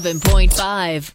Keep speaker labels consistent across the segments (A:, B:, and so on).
A: 7.5.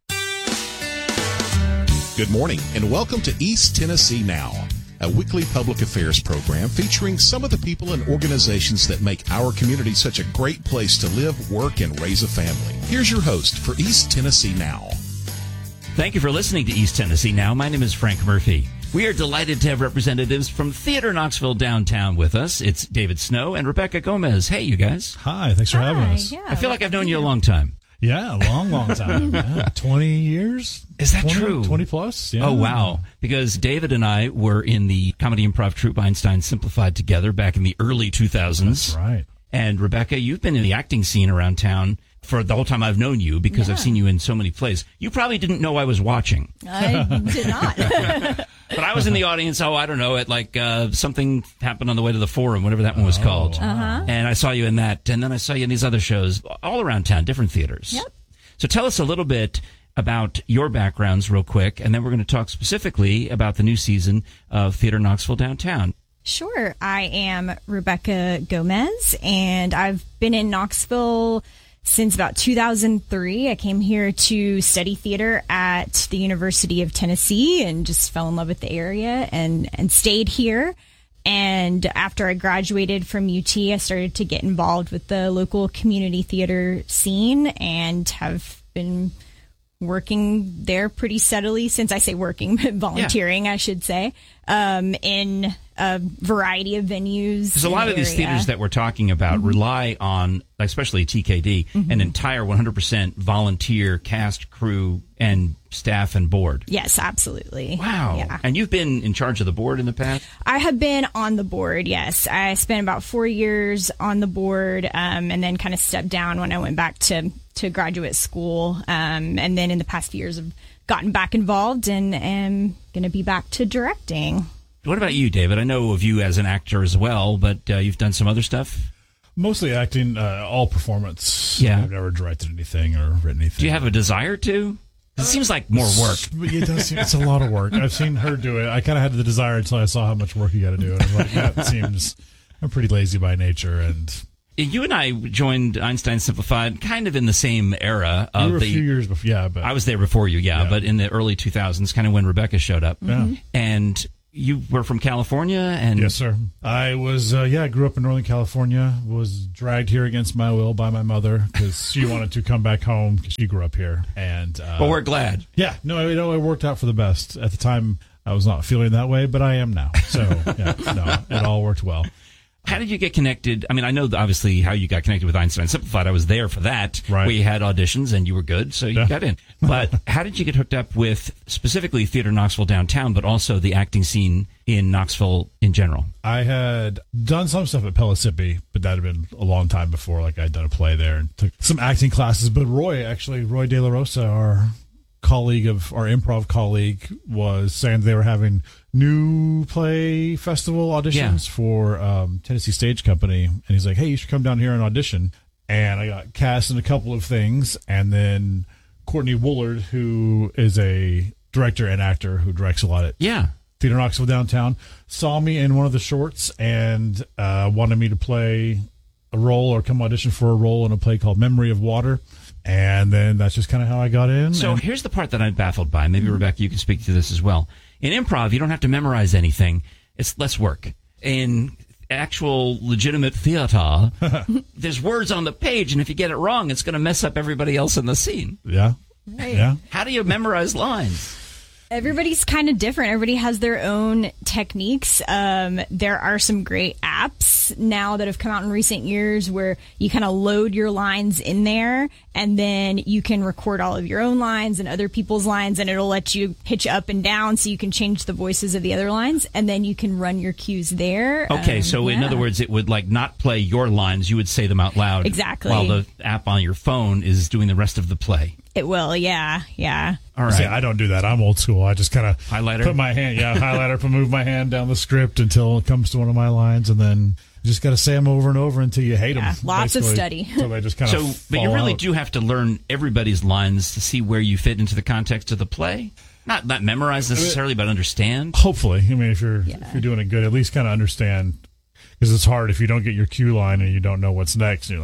B: Good morning and welcome to East Tennessee Now, a weekly public affairs program featuring some of the people and organizations that make our community such a great place to live, work, and raise a family. Here's your host for East Tennessee Now.
C: Thank you for listening to East Tennessee Now. My name is Frank Murphy. We are delighted to have representatives from Theater Knoxville Downtown with us. It's David Snow and Rebecca Gomez. Hey, you guys.
D: Hi, thanks for having us.
C: I feel like I've known you a long time.
D: Yeah, a long time. Yeah, 20 years?
C: Is that true?
D: 20 plus? Yeah.
C: Oh, wow. Because David and I were in the comedy improv troupe Einstein Simplified together back in the early 2000s.
D: That's right.
C: And Rebecca, you've been in the acting scene around town for the whole time I've known you because I've seen you in so many plays. You probably didn't know I was watching.
E: I did not.
C: But I was in the audience, I don't know, at like something happened on the way to the Forum, whatever that one was called.
E: Uh-huh.
C: And I saw you in that, and then I saw you in these other shows all around town, different theaters.
E: Yep.
C: So tell us a little bit about your backgrounds real quick, and then we're going to talk specifically about the new season of Theater Knoxville Downtown.
E: Sure. I am Rebecca Gomez, and I've been in Knoxville since about 2003. I came here to study theater at the University of Tennessee and just fell in love with the area and stayed here. And after I graduated from UT, I started to get involved with the local community theater scene and have been working there pretty steadily since. I say working, volunteering, I should say, in a variety of venues.
C: Because a lot of these theaters that we're talking about rely on, especially TKD, an entire 100% volunteer cast, crew, and staff and board.
E: Yes, absolutely.
C: Wow.
E: Yeah.
C: And you've been in charge of the board in the past?
E: I have been on the board, yes. I spent about 4 years on the board and then kind of stepped down when I went back to graduate school. And then in the past few years, I've gotten back involved and am going to be back to directing.
C: What about you, David? I know of you as an actor as well, but you've done some other stuff?
D: Mostly acting, all performance.
C: Yeah.
D: I've never directed anything or written anything.
C: Do you have a desire to? It seems like more work.
D: It does seem, it's a lot of work. I've seen her do it. I kind of had the desire until I saw how much work you got to do. And I was like, that seems, I'm pretty lazy by nature. And
C: you and I joined Einstein Simplified kind of in the same era.
D: You were a few years before, yeah. But
C: I was there before you, but in the early 2000s, kind of when Rebecca showed up.
D: Yeah.
C: And you were from California? And
D: yes, sir. I was, I grew up in Northern California, was dragged here against my will by my mother because she wanted to come back home because she grew up here. And
C: well, we're glad.
D: Yeah, no, it worked out for the best. At the time, I was not feeling that way, but I am now. So, it all worked well.
C: How did you get connected? I mean, I know obviously how you got connected with Einstein Simplified. I was there for that.
D: Right.
C: We had auditions and you were good, so you got in. But how did you get hooked up with specifically Theater Knoxville Downtown, but also the acting scene in Knoxville in general?
D: I had done some stuff at Pellissippi, but that had been a long time before. Like I'd done a play there and took some acting classes. But Roy De La Rosa, our improv colleague, was saying they were having new play festival auditions for Tennessee Stage Company, and he's like, hey, you should come down here and audition. And I got cast in a couple of things, and then Courtney Woolard, who is a director and actor who directs a lot at Theater Knoxville Downtown, saw me in one of the shorts and wanted me to play a role or come audition for a role in a play called Memory of Water. And then that's just kind of how I got in.
C: So here's the part that I'm baffled by. Maybe, Rebecca, you can speak to this as well. In improv, you don't have to memorize anything. It's less work. In actual legitimate theater, there's words on the page, and if you get it wrong, it's going to mess up everybody else in the scene.
D: Yeah.
E: Right.
D: Yeah.
C: How do you memorize lines?
E: Everybody's kind of different. Everybody has their own techniques. There are some great apps now that have come out in recent years where you kind of load your lines in there and then you can record all of your own lines and other people's lines, and it'll let you pitch up and down so you can change the voices of the other lines, and then you can run your cues there.
C: Okay, so in other words, it would like not play your lines. You would say them out loud.
E: Exactly.
C: While the app on your phone is doing the rest of the play.
E: It will, yeah.
C: All right.
D: See, I don't do that. I'm old school. I just kind of
C: highlighter,
D: put my hand, move my hand down the script until it comes to one of my lines, and then you just got to say them over and over until you hate them.
E: Lots of study.
D: So they just kind of.
C: But you really
D: out.
C: do have to learn everybody's lines to see where you fit into the context of the play. Not memorize necessarily, but understand.
D: Hopefully, I mean, if you're doing it good, at least kind of understand, because it's hard if you don't get your cue line and you don't know what's next. And you're like,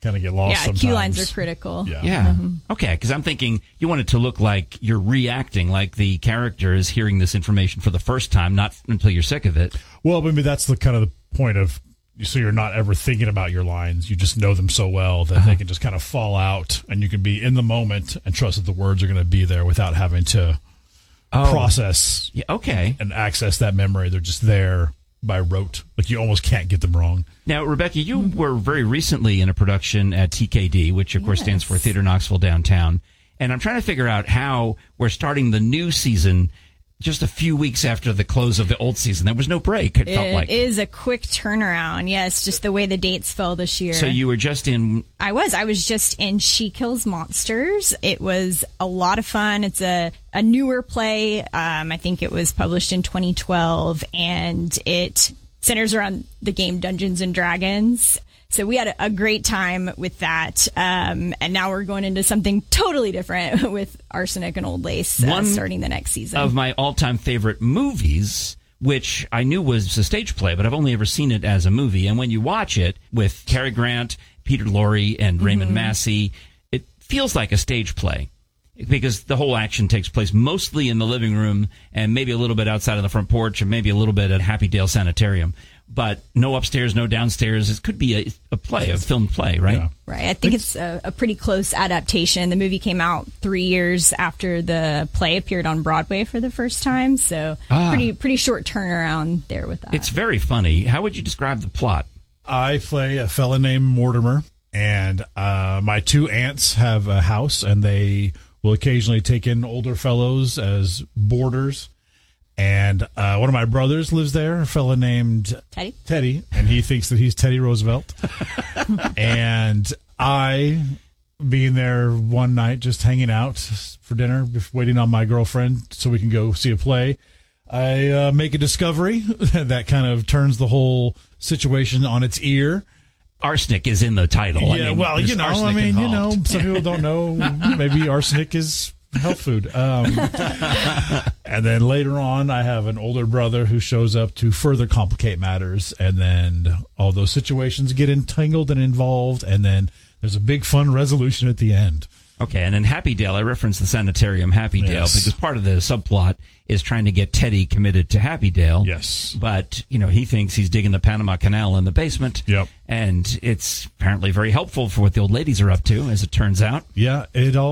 D: kind of get lost sometimes.
E: Cue lines are critical.
C: Yeah. Okay, because I'm thinking you want it to look like you're reacting, like the character is hearing this information for the first time, not until you're sick of it.
D: Well, maybe that's the kind of the point of, so you're not ever thinking about your lines. You just know them so well that they can just kind of fall out, and you can be in the moment and trust that the words are going to be there without having to process and access that memory. They're just there by rote. Like, you almost can't get them wrong.
C: Now, Rebecca, you were very recently in a production at TKD, which of course stands for Theater Knoxville Downtown. And I'm trying to figure out how we're starting the new season just a few weeks after the close of the old season. There was no break, it felt like.
E: It is a quick turnaround. Yes, just the way the dates fell this year.
C: So you were just in...
E: I was just in She Kills Monsters. It was a lot of fun. It's a newer play. I think it was published in 2012, and it centers around the game Dungeons and Dragons. So we had a great time with that. And now we're going into something totally different with Arsenic and Old Lace starting the next season.
C: Of my all-time favorite movies, which I knew was a stage play, but I've only ever seen it as a movie. And when you watch it with Cary Grant, Peter Lorre, and Raymond Massey, it feels like a stage play, because the whole action takes place mostly in the living room and maybe a little bit outside of the front porch and maybe a little bit at Happy Dale Sanitarium. But no upstairs, no downstairs. It could be a play, a filmed play, right? Yeah.
E: Right. I think it's a pretty close adaptation. The movie came out 3 years after the play appeared on Broadway for the first time. So pretty short turnaround there with that.
C: It's very funny. How would you describe the plot?
D: I play a fella named Mortimer, and my two aunts have a house, and they will occasionally take in older fellows as boarders. And one of my brothers lives there, a fella named Teddy, and he thinks that he's Teddy Roosevelt. And I, being there one night, just hanging out for dinner, waiting on my girlfriend so we can go see a play, I make a discovery that kind of turns the whole situation on its ear.
C: Arsenic is in the title.
D: Yeah, some people don't know. Maybe arsenic is health food. And then later on, I have an older brother who shows up to further complicate matters, and then all those situations get entangled and involved, and then there's a big fun resolution at the end.
C: Okay, and in Happy Dale, I referenced the sanitarium Happy Dale because part of the subplot is trying to get Teddy committed to Happy Dale.
D: Yes.
C: But, he thinks he's digging the Panama Canal in the basement.
D: Yep.
C: And it's apparently very helpful for what the old ladies are up to, as it turns out.
D: Yeah,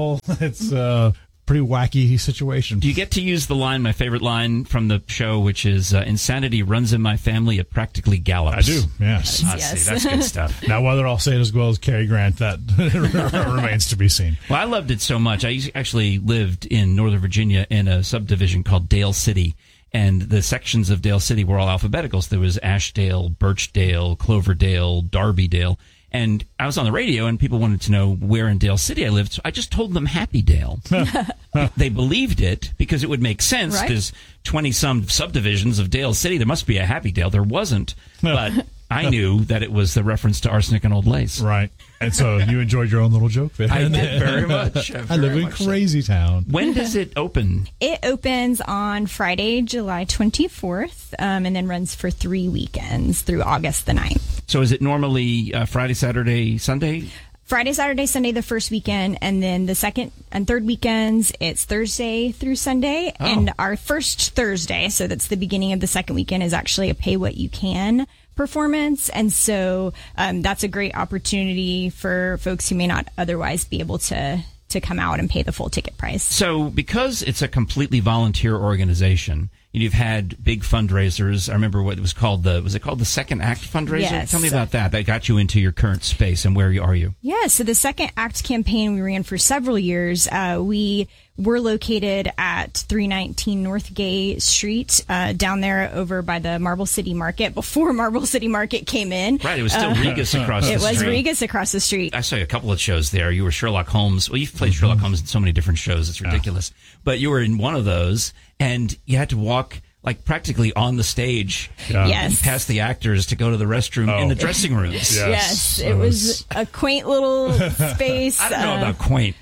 D: it's pretty wacky situation.
C: Do you get to use the line, my favorite line from the show, which is, insanity runs in my family, it practically gallops?
D: I do, yes.
C: See, that's good stuff.
D: Now, whether I'll say it as well as Cary Grant, that remains to be seen.
C: Well, I loved it so much. I actually lived in Northern Virginia in a subdivision called Dale City, and the sections of Dale City were all alphabetical. So there was Ashdale, Birchdale, Cloverdale, Darbydale. And I was on the radio, and people wanted to know where in Dale City I lived. So I just told them Happy Dale. They believed it because it would make sense.
E: Right?
C: There's 20-some subdivisions of Dale City. There must be a Happy Dale. There wasn't. But I knew that it was the reference to Arsenic and Old Lace.
D: Right. And so you enjoyed your own little joke there.
C: I did very much.
D: I live in Crazy Town.
C: When does it open?
E: It opens on Friday, July 24th, and then runs for 3 weekends through August the 9th.
C: So is it normally Friday, Saturday, Sunday?
E: Friday, Saturday, Sunday, the first weekend, and then the second and third weekends, it's Thursday through Sunday. Oh. And our first Thursday, so that's the beginning of the second weekend, is actually a pay what you can performance. And so that's a great opportunity for folks who may not otherwise be able to come out and pay the full ticket price.
C: So because it's a completely volunteer organization, you've had big fundraisers. I remember what it was called. Was it called the Second Act fundraiser?
E: Yes.
C: Tell me about that. That got you into your current space, and where are you?
E: Yeah, so the Second Act campaign we ran for several years. We were located at 319 North Gay Street, down there over by the Marble City Market, before Marble City Market came in.
C: Right, it was still Regas across the street.
E: It was Regas across the street.
C: I saw you a couple of shows there. You were Sherlock Holmes. Well, you've played Sherlock Holmes in so many different shows. It's ridiculous. But you were in one of those, and you had to walk practically on the stage and past the actors to go to the restroom in the dressing rooms.
E: Yes, it was a quaint little space.
C: I don't know about quaint.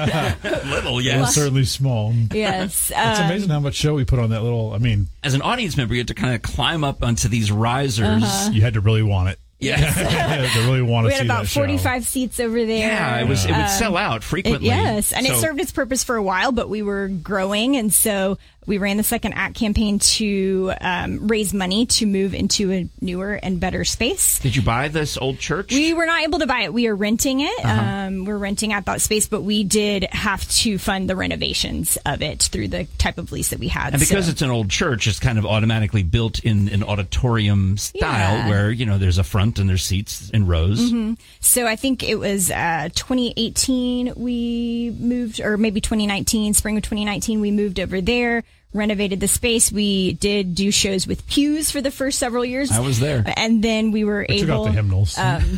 C: Little, yes.
D: Well, certainly small.
E: Yes.
D: It's amazing how much show we put on that little,
C: As an audience member, you had to kind of climb up onto these risers.
D: You had to really want it.
C: Yeah.
D: They really want to
E: We
D: see
E: had about
D: that show.
E: 45 seats over there.
C: Yeah, it would sell out frequently.
E: Yes, and it
C: So-
E: served its purpose for a while, but we were growing, and so we ran the second act campaign to raise money to move into a newer and better space.
C: Did you buy this old church?
E: We were not able to buy it. We are renting it. We're renting out that space, but we did have to fund the renovations of it through the type of lease that we had.
C: And because
E: So-
C: it's an old church, it's kind of automatically built in an auditorium style
E: Yeah.
C: where, there's a front and there's seats in rows.
E: So I think it was 2018 we moved, or maybe 2019, spring of 2019, we moved over there, renovated the space. We did do shows with pews for the first several years.
C: I was there.
E: And then we were
D: Took out
E: able...
D: the hymnals.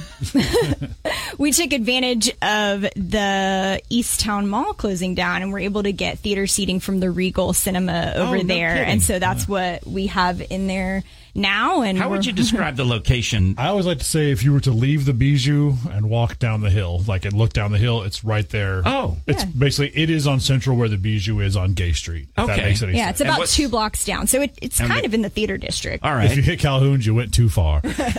E: we took advantage of the Easttown Mall closing down, and we're able to get theater seating from the Regal Cinema over
C: no
E: there.
C: kidding.
E: And so that's what we have in there now. And
C: How would you describe the location?
D: I always like to say if you were to leave the Bijou and walk down the hill, and look down the hill, it's right there.
C: Oh.
D: It's basically, it is on Central where the Bijou is on Gay Street. If
C: Okay.
D: that makes any
E: Yeah,
D: sense.
E: it's about
C: what's-
E: 2 blocks down. So it's
C: And
E: kind
C: the-
E: of in the theater district.
C: All
D: If you
C: right.
D: hit Calhoun's, you went too far.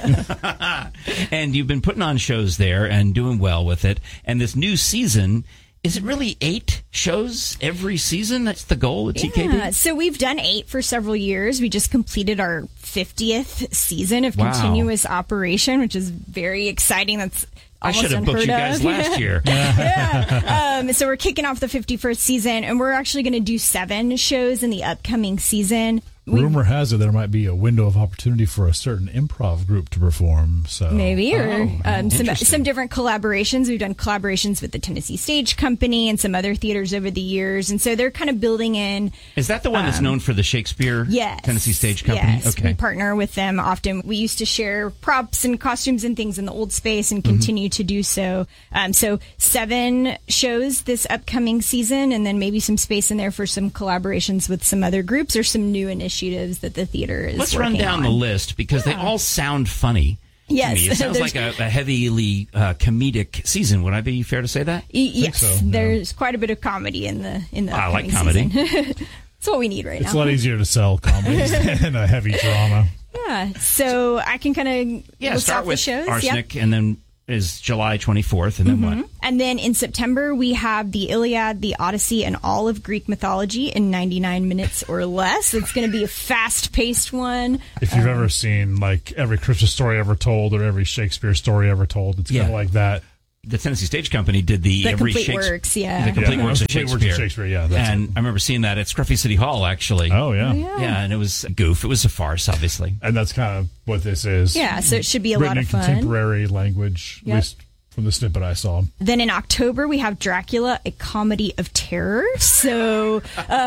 C: And you've been putting on shows there and doing well with it. And this new season, is it really 8 shows every season? That's the goal at TKD?
E: Yeah, so we've done 8 for several years. We just completed our 50th season of
C: Wow.
E: continuous operation, which is very exciting. That's
C: I
E: almost
C: should have booked
E: unheard
C: you guys
E: of.
C: last year.
E: So we're kicking off the 51st season, and we're actually going to do 7 shows in the upcoming season.
D: Rumor has it there might be a window of opportunity for a certain improv group to perform. So
E: Maybe, or
C: interesting.
E: some different collaborations. We've done collaborations with the Tennessee Stage Company and some other theaters over the years, and so they're kind of building in.
C: Is that the one that's known for the Shakespeare
E: Yes,
C: Tennessee Stage Company?
E: Yes,
C: Okay.
E: we partner with them often. We used to share props and costumes and things in the old space, and continue to do so. So 7 shows this upcoming season, and then maybe some space in there for some collaborations with some other groups or some new initiatives that the theater is.
C: Let's run
E: working
C: down
E: on.
C: the list because they all sound funny.
E: Yes,
C: to me. It sounds like
E: there's-
C: a heavily comedic season. Would I be fair to say that?
E: Yes,
D: so, yeah.
E: there's quite a bit of comedy in the
C: I like
E: upcoming
C: comedy.
E: season. It's what we need right
D: it's
E: now.
D: a lot easier to sell comedies than a heavy drama.
E: Yeah, so I can kind of list
C: Start
E: off
C: with
E: the shows.
C: Arsenic, and then is July 24th, and then what?
E: And then in September, we have the Iliad, the Odyssey, and all of Greek mythology in 99 minutes or less. It's going to be a fast-paced one.
D: If you've ever seen every Christmas story ever told or every Shakespeare story ever told, it's kind
C: Yeah.
D: of like that.
C: The Tennessee Stage Company did the every
E: Complete
C: Shakespeare.
E: Works, yeah.
C: The Complete
D: Yeah,
C: Works of
D: Complete Works of
C: Shakespeare.
D: Shakespeare, yeah, that's
C: And I remember seeing that at Scruffy City Hall, actually.
D: Oh, yeah.
C: Yeah, and it was a goof. It was a farce, obviously.
D: And that's kind of what this is.
E: Yeah, so it should be a
D: Written
E: lot
D: in
E: of fun.
D: contemporary language,
E: Yep.
D: at least from the snippet I saw.
E: Then in October, we have Dracula, a comedy of terror. So,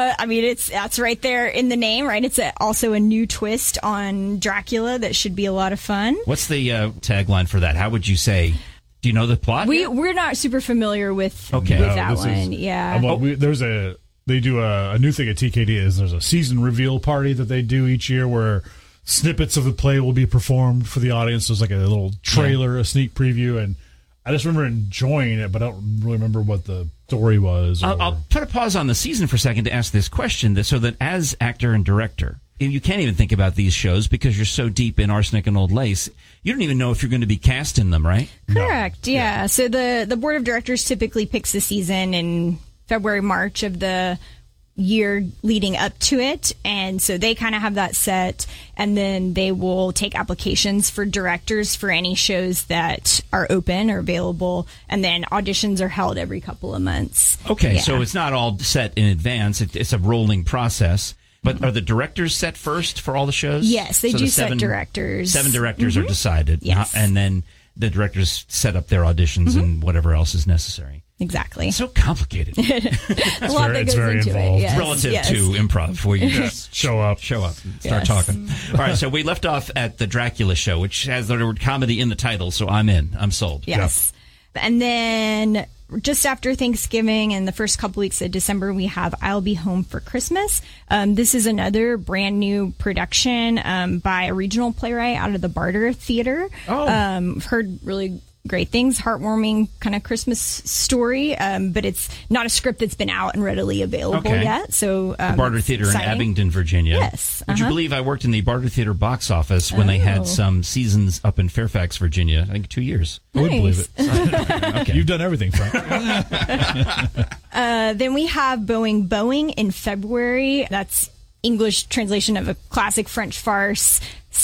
E: that's right there in the name, right? It's also a new twist on Dracula that should be a lot of fun.
C: What's the tagline for that? How would you say? Do you know the plot?
E: We're not super familiar with
C: Okay.
E: that
D: this
E: one.
D: is-
E: Yeah.
D: Well, they do a new thing at TKD is there's a season reveal party that they do each year where snippets of the play will be performed for the audience. There's like a little trailer, a sneak preview, and I just remember enjoying it, but I don't really remember what the story was.
C: I'll put a pause on the season for a second to ask this question, so that as actor and director, you can't even think about these shows because you're so deep in Arsenic and Old Lace. You don't even know if you're going to be cast in them, right?
E: Correct. Yeah. So the board of directors typically picks the season in February, March of the year leading up to it, and so they kind of have that set, and then they will take applications for directors for any shows that are open or available, and then auditions are held every couple of months.
C: Okay,
E: Yeah.
C: so it's not all set in advance. It's a rolling process. But are the directors set first for all the shows?
E: Yes, they
C: So
E: do
C: the
E: set directors.
C: 7 directors are decided.
E: Yes.
C: And then the directors set up their auditions and whatever else is necessary.
E: Exactly.
C: It's so complicated
E: A lot that
D: it's
E: goes
D: very
E: into
D: involved.
E: it. Yes.
C: relative
E: yes.
C: to improv, where you just
D: show up.
C: show up, and start
E: Yes.
C: talking. All right, so we left off at the Dracula show, which has the word comedy in the title, so I'm in. I'm sold.
E: Yes. And then just after Thanksgiving and the first couple weeks of December, we have I'll Be Home for Christmas. This is another brand new production by a regional playwright out of the Barter Theater.
C: Oh.
E: Heard really great things, heartwarming kind of Christmas story, but it's not a script that's been out and readily available yet. So
C: the Barter Theater
E: exciting.
C: in Abingdon, Virginia.
E: Yes.
C: Would you believe I worked in the Barter Theater box office when they had some seasons up in Fairfax, Virginia? I think 2 years.
D: I wouldn't believe it.
C: Okay.
D: You've done everything, Frank.
E: Then we have Boeing in February. That's English translation of a classic French farce,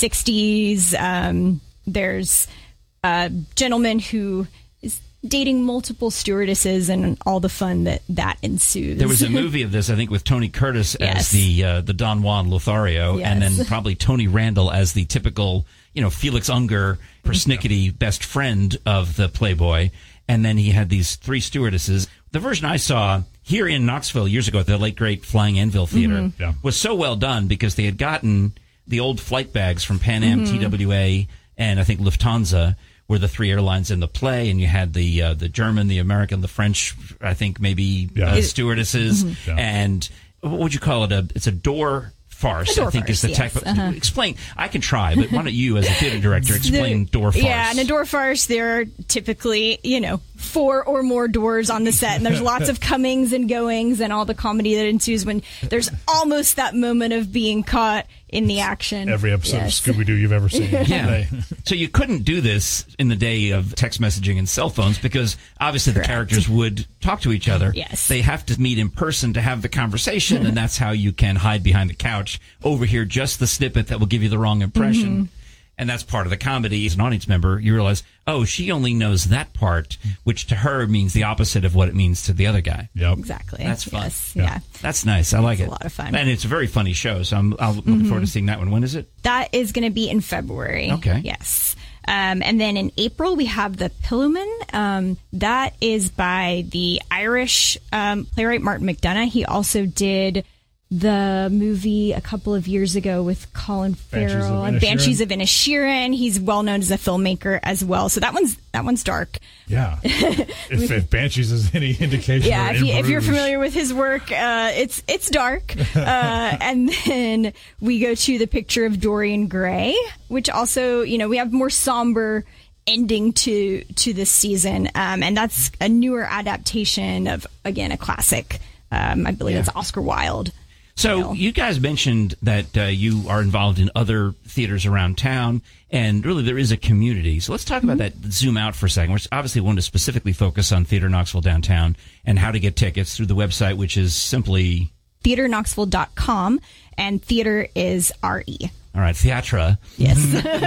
E: 60s. There's a gentleman who is dating multiple stewardesses and all the fun that ensues.
C: There was a movie of this, I think, with Tony Curtis as the Don Juan Lothario, and then probably Tony Randall as the typical, Felix Unger, persnickety best friend of the Playboy. And then he had these 3 stewardesses. The version I saw here in Knoxville years ago at the late great Flying Anvil Theater was so well done because they had gotten the old flight bags from Pan Am, TWA, and I think Lufthansa were the 3 airlines in the play, and you had the German, the American, the French, I think maybe stewardesses, and what would you call it? It's a door farce, I think, is the type of... Explain. I can try, but why don't you, as a theater director, explain door farce?
E: Yeah, in a door farce, there are typically, 4 or more doors on the set, and there's lots of comings and goings and all the comedy that ensues when there's almost that moment of being caught in the action.
D: Every episode of Scooby-Doo you've ever seen.
C: Yeah. So you couldn't do this in the day of text messaging and cell phones because obviously the characters would talk to each other.
E: Yes.
C: They have to meet in person to have the conversation, and that's how you can hide behind the couch, overhear just the snippet that will give you the wrong impression. And that's part of the comedy. As an audience member, you realize, oh, she only knows that part, which to her means the opposite of what it means to the other guy.
D: Yep.
E: Exactly.
C: That's fun.
E: Yes. Yeah.
C: That's nice. I like it.
E: It's a lot of fun.
C: And it's a very funny show, so I'm looking forward to seeing that one. When is it?
E: That is going to be in February.
C: Okay.
E: Yes. And then in April, we have The Pillowman. That is by the Irish playwright Martin McDonagh. He also did the movie a couple of years ago with Colin Farrell and Banshees of Inisherin. He's well known as a filmmaker as well. So that one's dark.
D: Yeah. if Banshees is any indication.
E: Yeah, if you're familiar with his work, it's dark. And then we go to The Picture of Dorian Gray, which also, we have more somber ending to this season. And that's a newer adaptation of, again, a classic. I believe it's Oscar Wilde.
C: So you guys mentioned that you are involved in other theaters around town, and really there is a community. So let's talk about that, zoom out for a second. We're obviously want to specifically focus on Theater Knoxville Downtown and how to get tickets through the website, which is simply...
E: theaterknoxville.com, and theater is R-E.
C: All right, Theatra.
E: Yes.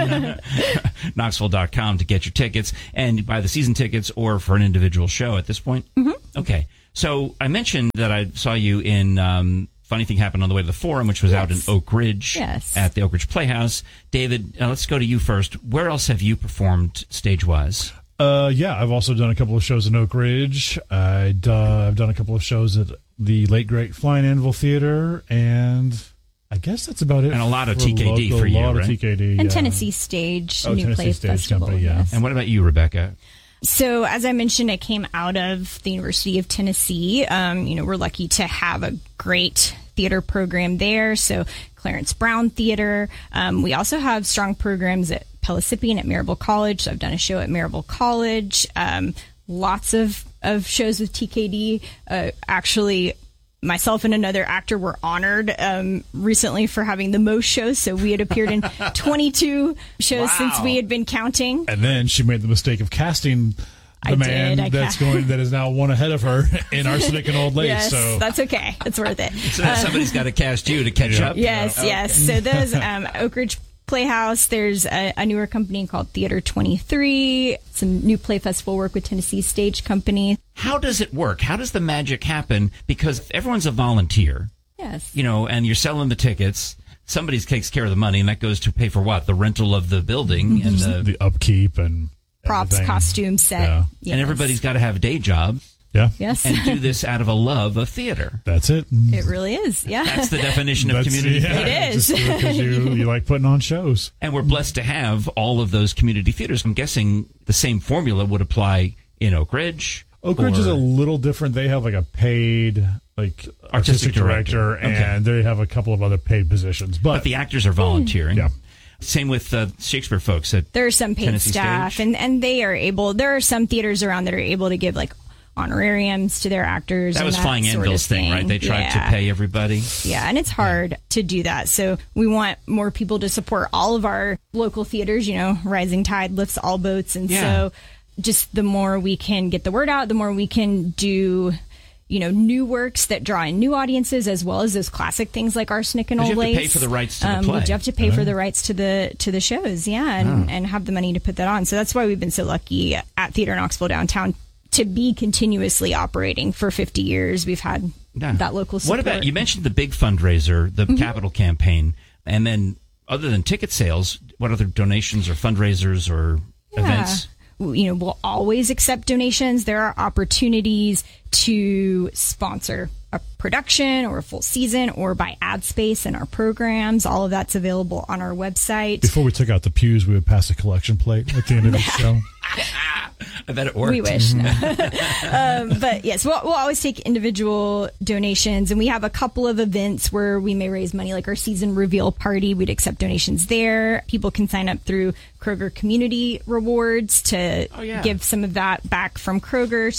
C: Knoxville.com to get your tickets and buy the season tickets or for an individual show at this point. Okay. So I mentioned that I saw you in... Funny Thing Happened on the Way to the Forum, which was out in Oak Ridge at the Oak Ridge Playhouse. David, let's go to you first. Where else have you performed stage-wise?
D: I've also done a couple of shows in Oak Ridge. I've done a couple of shows at the late great Flying Anvil Theater, and I guess that's about it.
C: And a lot of TKD for you,
D: a lot
C: right?
D: of TKD,
E: and Tennessee Stage, New
D: Tennessee
E: Play
D: Stage
E: Festival.
D: Company,
E: yes.
C: And what about you, Rebecca?
E: So, as I mentioned, I came out of the University of Tennessee. We're lucky to have a great theater program there. So, Clarence Brown Theater. We also have strong programs at Pellissippi and at Marable College. So, I've done a show at Marable College. Lots of shows with TKD. Actually, myself and another actor were honored recently for having the most shows. So we had appeared in 22 shows since we had been counting.
D: And then she made the mistake of casting the man that is now one ahead of her in Arsenic and Old Lace.
E: Yes,
D: so
E: that's okay. It's worth it.
C: So now somebody's got to cast you to catch up.
E: Yes, yes. So those Oak Ridge Playhouse. There's a newer company called Theater 23. Some new play festival work with Tennessee Stage Company.
C: How does it work? How does the magic happen? Because everyone's a volunteer.
E: Yes.
C: And you're selling the tickets. Somebody takes care of the money, and that goes to pay for what? The rental of the building and
D: the upkeep and
E: props,
D: everything.
E: Costume set.
D: Yeah.
E: Yes.
C: And everybody's got to have a day job.
D: Yeah.
E: Yes.
C: And do this out of a love of theater.
D: That's it.
E: It really is. Yeah.
C: That's the definition of community theater.
E: It is.
D: Just because you like putting on shows.
C: And we're blessed to have all of those community theaters. I'm guessing the same formula would apply in Oak Ridge.
D: Oak Ridge is a little different. They have like a paid artistic director, and they have a couple of other paid positions. But
C: the actors are volunteering.
D: Yeah.
C: Same with Shakespeare folks at
E: There are some paid
C: Tennessee
E: staff,
C: Stage.
E: and they are able. There are some theaters around that are able to give like honorariums to their actors.
C: That
E: and
C: was Flying
E: sort of
C: Anvil's thing, right? They tried to pay everybody.
E: Yeah, and it's hard to do that. So we want more people to support all of our local theaters. You know, rising tide lifts all boats, and so just the more we can get the word out, the more we can do. New works that draw in new audiences, as well as those classic things like Arsenic and Old Lace.
C: You have to pay for the rights to the play.
E: You have to pay for the rights to the shows, and have the money to put that on. So that's why we've been so lucky at Theater Knoxville Downtown to be continuously operating for 50 years. We've had that local support.
C: What about, you mentioned the big fundraiser, the capital campaign, and then other than ticket sales, what other donations or fundraisers or events?
E: We'll always accept donations. There are opportunities to sponsor a production or a full season or buy ad space in our programs. All of that's available on our website.
D: Before we took out the pews, we would pass a collection plate at the end of each show.
C: I bet it worked.
E: We wish. But yes, we'll always take individual donations, and we have a couple of events where we may raise money, like our season reveal party. We'd accept donations there. People can sign up through Kroger Community Rewards to give some of that back from Kroger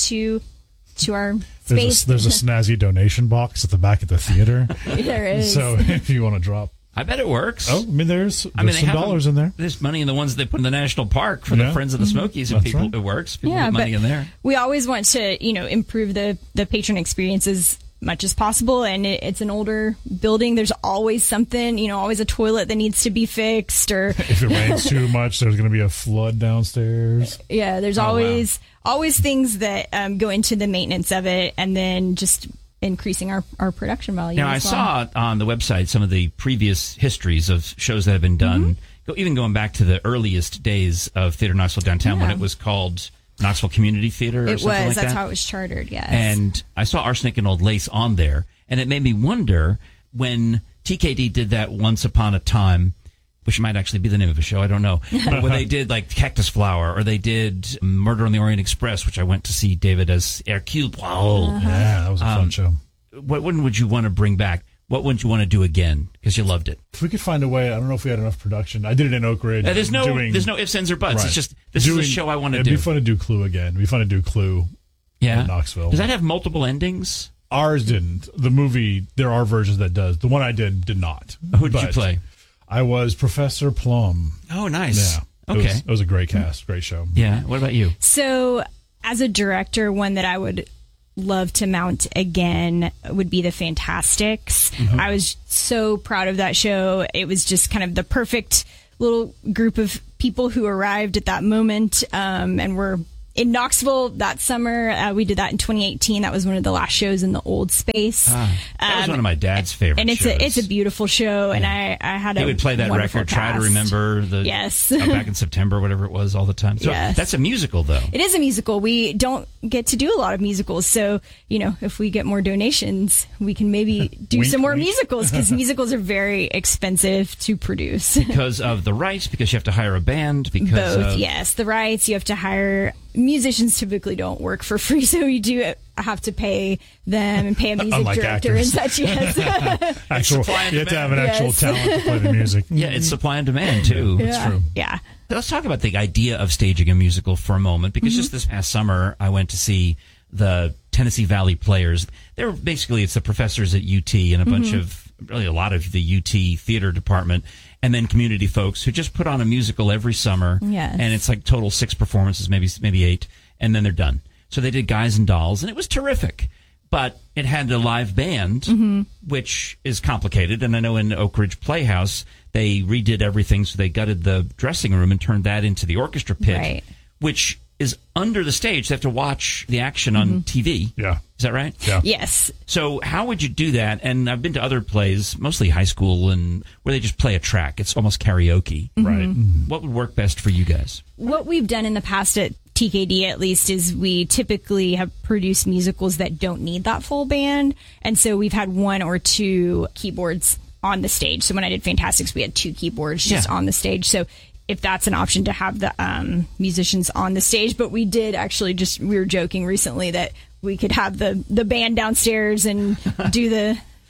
E: to our space.
D: There's a snazzy donation box at the back of the theater.
E: There is.
D: So if you want to drop.
C: I bet it works.
D: Oh, I mean, there's some dollars in there.
C: There's money in the ones they put in the National Park for the Friends of the Smokies, and
D: That's
C: people
D: right.
C: it works. People put money in there.
E: We always want to, improve the patron experience as much as possible. And it's an older building. There's always something, always a toilet that needs to be fixed, or
D: if it rains too much, there's going to be a flood downstairs.
E: Yeah, there's always things that go into the maintenance of it, and then just increasing our production value.
C: Now, I saw on the website some of the previous histories of shows that have been done, even going back to the earliest days of Theater Knoxville Downtown when it was called Knoxville Community Theater or something like that.
E: That's how it was chartered, yes.
C: And I saw Arsenic and Old Lace on there, and it made me wonder when TKD did that Once Upon a Time, which might actually be the name of a show, I don't know, but when they did like Cactus Flower, or they did Murder on the Orient Express, which I went to see David as Hercule Poirot.
D: Yeah, that was a fun show.
C: What one would you want to bring back? What would you want to do again? Because you loved it.
D: If we could find a way, I don't know if we had enough production. I did it in Oak Ridge.
C: There's no ifs, ands, or buts.
D: Right.
C: It's just, this is a show I want to do.
D: It'd be fun to do Clue again. It'd be fun to do Clue in Knoxville.
C: Does that have multiple endings?
D: Ours didn't. The movie, there are versions that does. The one I did not.
C: Who did you play?
D: I was Professor Plum.
C: Oh, nice.
D: Yeah.
C: Okay.
D: It was a great cast, great show.
C: Yeah. What about you?
E: So, as a director, one that I would love to mount again would be The Fantastics. I was so proud of that show. It was just kind of the perfect little group of people who arrived at that moment and were in Knoxville that summer. We did that in 2018. That was one of the last shows in the old space.
C: That was one of my dad's favorite
E: and
C: shows.
E: it's a beautiful show, and I had
C: He would play that
E: wonderful
C: record, Try to
E: cast.
C: Remember, back in September, whatever it was, all the time. So that's a musical, though.
E: It is a musical. We don't get to do a lot of musicals, so if we get more donations, we can maybe do
D: Wink,
E: some more
D: wink.
E: musicals, because musicals are very expensive to produce.
C: Because of the rights, because you have to hire a band, because
E: Both,
C: of...
E: yes. The rights, you have to hire. Musicians typically don't work for free, so you do have to pay them and pay a music
D: Unlike
E: director
D: actors.
E: and such. Yes.
C: Supply and
D: You have to have an
C: demand.
D: actual
E: Yes.
D: talent to play the music.
C: Yeah, it's supply and demand, too.
E: Yeah.
D: true.
E: Yeah.
C: Let's talk about the idea of staging a musical for a moment, because just this past summer, I went to see the Tennessee Valley Players. They're basically, it's the professors at UT and a bunch of, really a lot of the UT theater department, and then community folks who just put on a musical every summer.
E: Yes.
C: And it's like total 6 performances, maybe 8, and then they're done. So they did Guys and Dolls, and it was terrific. But it had a live band, which is complicated. And I know in Oak Ridge Playhouse, they redid everything. So they gutted the dressing room and turned that into the orchestra pit,
E: Right.
C: which is under the stage. They have to watch the action on TV.
D: Yeah.
C: Is that right?
D: Yeah.
E: Yes.
C: So how would you do that? And I've been to other plays, mostly high school, and where they just play a track. It's almost karaoke.
D: Right.
C: What would work best for you guys?
E: What we've done in the past at TKD, at least, is we typically have produced musicals that don't need that full band. And so we've had 1 or 2 keyboards on the stage. So when I did Fantastics, we had 2 keyboards just on the stage. So if that's an option to have the musicians on the stage. But we did actually we were joking recently that we could have the band downstairs and do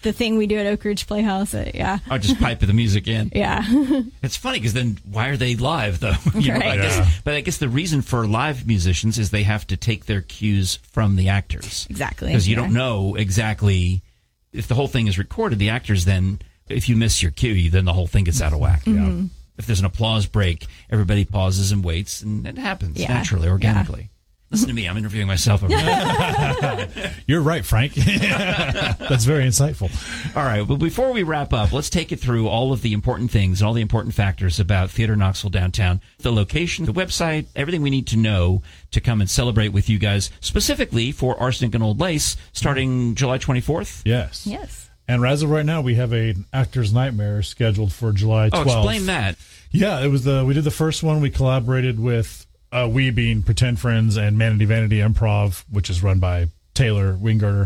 E: the thing we do at Oak Ridge Playhouse. Yeah.
C: Or just pipe the music in.
E: Yeah.
C: It's funny because then why are they live though? You know,
E: Right.
C: But I guess the reason for live musicians is they have to take their cues from the actors.
E: Exactly.
C: Because you
E: Yeah.
C: don't know exactly if the whole thing is recorded. The actors then, if you miss your cue, then the whole thing gets out of whack.
E: Mm-hmm.
C: If there's an applause break, everybody pauses and waits, and it happens
E: Yeah.
C: naturally, organically. Listen to me, I'm interviewing myself over here.
D: You're right, Frank. That's very insightful.
C: All right, but before we wrap up, let's take it through all of the important things and all the important factors about Theater Knoxville Downtown, the location, the website, everything we need to know to come and celebrate with you guys, specifically for Arsenic and Old Lace, starting July 24th.
D: Yes.
E: Yes.
D: And as of right now, we have an Actor's Nightmare scheduled for July 12th.
C: Oh, explain that.
D: Yeah, it was we did the first one. We collaborated with we being Pretend Friends and Manatee Vanity Improv, which is run by Taylor Wingardner.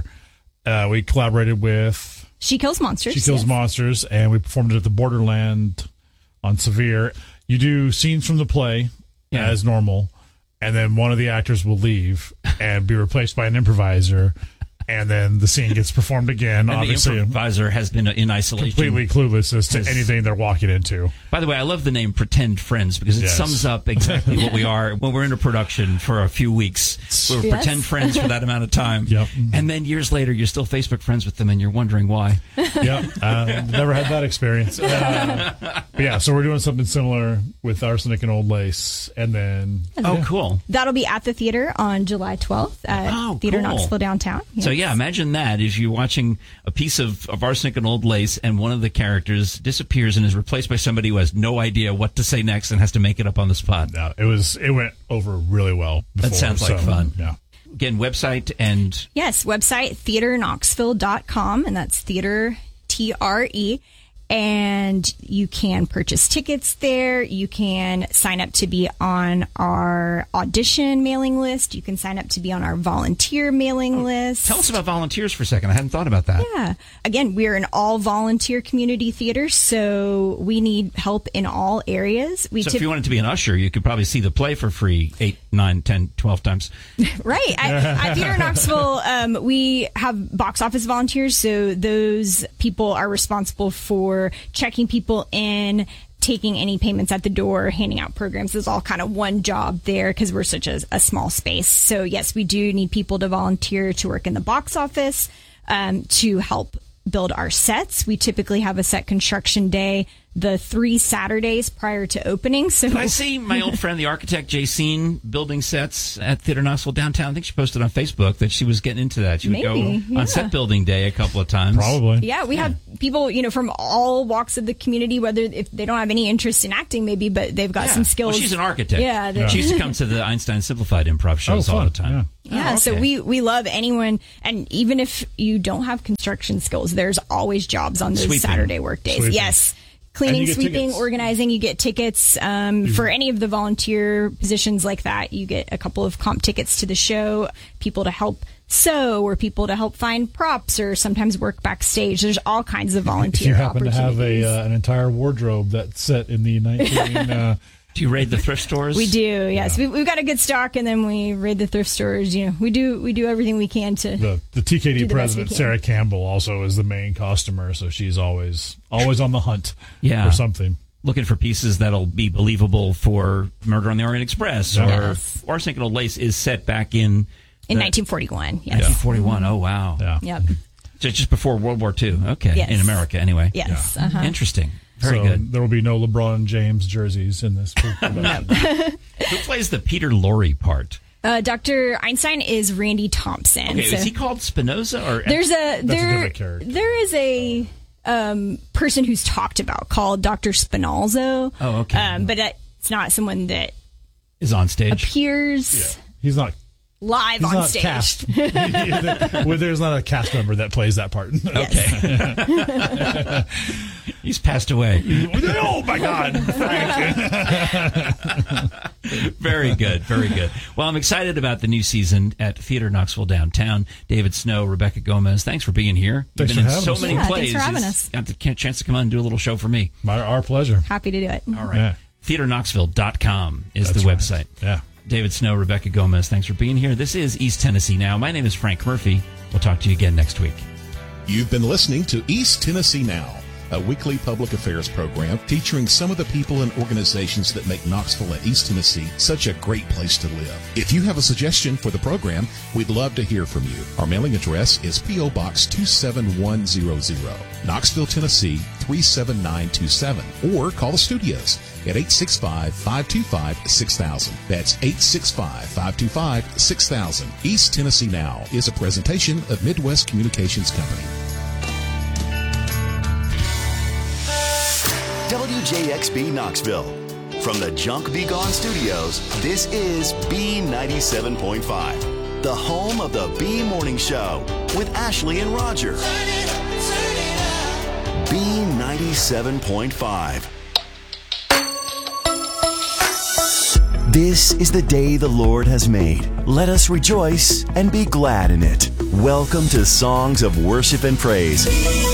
D: We collaborated with
E: She Kills Monsters.
D: She Kills
E: yes.
D: Monsters, and we performed it at the Borderland on Severe. You do scenes from the play
C: Yeah.
D: as normal, and then one of the actors will leave and be replaced by an improviser, and then the scene gets performed again.
C: And
D: obviously,
C: the improviser has been in isolation.
D: completely clueless as to anything they're walking into.
C: By the way, I love the name Pretend Friends because it
D: Yes.
C: sums up exactly what we are when we're into production for a few weeks. We're
E: Yes.
C: pretend friends for that amount of time.
D: Yep.
C: And then years later, you're still Facebook friends with them and you're wondering why.
D: Yep, never had that experience. But yeah, so we're doing something similar with Arsenic and Old Lace, and then
C: Oh, cool.
E: That'll be at the theater on July 12th at
C: Oh,
E: Theater
C: cool.
E: Knoxville Downtown.
C: So
E: Yes.
C: yeah, imagine that as you're watching a piece of Arsenic and Old Lace and one of the characters disappears and is replaced by somebody who has no idea what to say next and has to make it up on the spot.
D: no, it went over really well. Before,
C: That sounds like fun.
D: Yeah.
C: Again, website and
E: Yes, website theaterknoxville.com, and that's theater, TRE. And you can purchase tickets there. You can sign up to be on our audition mailing list. You can sign up to be on our volunteer mailing list.
C: tell us about volunteers for a second. I hadn't thought about that.
E: Yeah. Again, we're an all volunteer community theater, so we need help in all areas.
C: So if you wanted to be an usher, you could probably see the play for free 8, 9, 10, 12 times.
E: Right. At Theater Knoxville, we have box office volunteers, so those people are responsible for checking people in, taking any payments at the door, handing out programs. Is all kind of one job there because we're such a small space. So yes, we do need people to volunteer to work in the box office, to help build our sets. We typically have a set construction day the 3 Saturdays prior to opening. So
C: I see my old friend, the architect Jacine, building sets at Theater Knoxville Downtown. I think she posted on Facebook that she was getting into that. She would
E: Maybe,
C: go on set building day a couple of times.
D: Probably.
E: yeah, we have people, from all walks of the community, whether if they don't have any interest in acting, maybe, but they've got
C: Yeah.
E: some skills.
C: Well, she's an architect.
E: Yeah,
C: She used to come to the Einstein Simplified improv shows all
D: fun.
C: the time.
E: Yeah,
C: Oh,
E: so
C: okay.
E: we love anyone, and even if you don't have construction skills, there's always jobs on those
C: Sweeping.
E: Saturday work days.
D: Sweeping.
E: Yes.
D: And
E: Cleaning,
D: you get
E: sweeping,
D: tickets.
E: organizing, you get tickets. For any of the volunteer positions like that, you get a couple of comp tickets to the show, people to help sew, or people to help find props, or sometimes work backstage. There's all kinds of
D: If
E: volunteer
D: you happen to have
E: opportunities.
D: an entire wardrobe that's set in the 19
C: Do you raid the thrift stores?
E: We do, yes. We've got a good stock, and then we raid the thrift stores. We do everything we can to.
D: the TKD
E: Do the best
D: president
E: we can.
D: Sarah Campbell also is the main costumer, so she's always on the hunt
C: Yeah.
D: for something.
C: Looking for pieces that'll be believable for Murder on the Orient Express,
E: Yes.
C: or Arsenic and Old Lace is set back in
E: In
C: the-
E: 1941, yes.
C: 1941. Oh, wow.
D: Yeah.
E: Yep.
C: Just before World War II. Okay.
E: Yes.
C: In America, anyway.
E: Yes.
D: Yeah.
E: Uh-huh.
C: Interesting. Very
D: so
C: good.
D: there will be no LeBron James jerseys in this production.
C: Who plays the Peter Lorre part?
E: Dr. Einstein is Randy Thompson.
C: Okay,
E: So
C: is he called Spinoza or
E: there's
D: a different character.
E: there is a person who's talked about called Dr. Spinalzo.
C: Oh, okay.
E: But it's not someone that
C: is on stage?
E: appears
D: He's not.
E: live
D: He's
E: on
D: not
E: stage.
D: cast. Well, there's not a cast member that plays that part.
C: Okay. He's passed away.
D: Oh my God!
C: Very good. Very good. Well, I'm excited about the new season at Theater Knoxville Downtown. David Snow, Rebecca Gomez, thanks for being here.
D: Thanks
C: You've been
D: for
C: in
D: having
C: so
D: us.
C: many
E: Yeah,
C: plays.
E: thanks for having
C: You've
E: us.
C: got the chance to come on and do a little show for me.
D: Our pleasure.
E: Happy to do it.
C: All right.
D: Yeah.
C: TheaterKnoxville.com is
D: That's
C: the
D: right.
C: website.
D: Yeah.
C: David Snow, Rebecca Gomez, thanks for being here. This is East Tennessee Now. My name is Frank Murphy. We'll talk to you again next week.
B: You've been listening to East Tennessee Now, a weekly public affairs program featuring some of the people and organizations that make Knoxville and East Tennessee such a great place to live. If you have a suggestion for the program, we'd love to hear from you. Our mailing address is P.O. Box 27100, Knoxville, Tennessee 37927, or call the studios at 865-525-6000. That's 865-525-6000. East Tennessee Now is a presentation of Midwest Communications Company.
A: WJXB Knoxville. From the Junk Be Gone Studios, this is B97.5, the home of the B Morning Show with Ashley and Roger. B97.5. This is the day the Lord has made. Let us rejoice and be glad in it. Welcome to Songs of Worship and Praise.